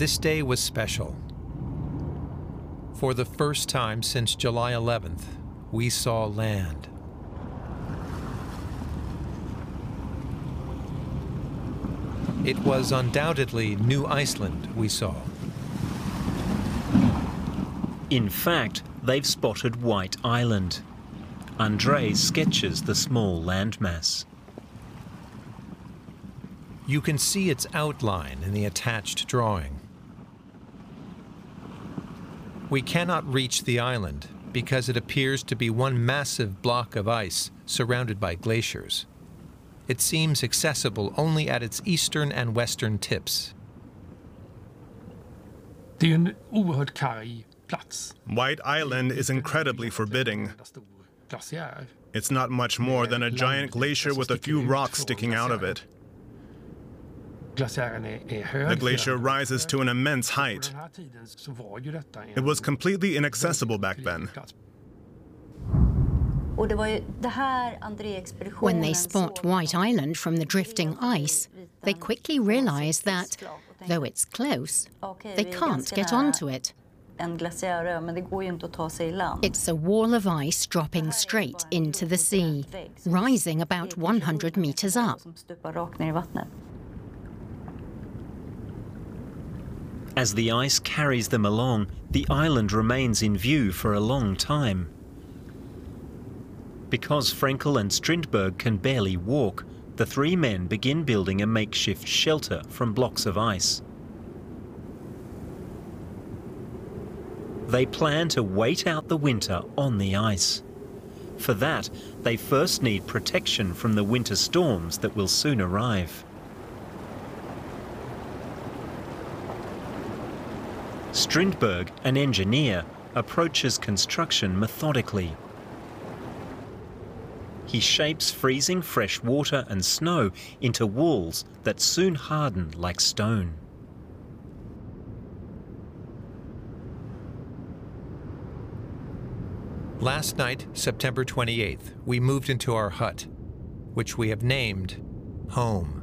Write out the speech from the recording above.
This day was special. For the first time since July 11th, we saw land. It was undoubtedly New Iceland we saw. In fact, they've spotted White Island. André sketches the small landmass. You can see its outline in the attached drawing. We cannot reach the island because it appears to be one massive block of ice surrounded by glaciers. It seems accessible only at its eastern and western tips. Det är en oerhört karg plats. White Island is incredibly forbidding. It's not much more than a giant glacier with a few rocks sticking out of it. The glacier rises to an immense height. It was completely inaccessible back then. When they spot White Island from the drifting ice, they quickly realize that, though it's close, they can't get onto it. It's a wall of ice dropping straight into the sea, rising about 100 meters up. As the ice carries them along, the island remains in view for a long time. Because Frenkel and Strindberg can barely walk, the three men begin building a makeshift shelter from blocks of ice. They plan to wait out the winter on the ice. For that, they first need protection from the winter storms that will soon arrive. Strindberg, an engineer, approaches construction methodically. He shapes freezing fresh water and snow into walls that soon harden like stone. Last night, September 28th, we moved into our hut, which we have named Home.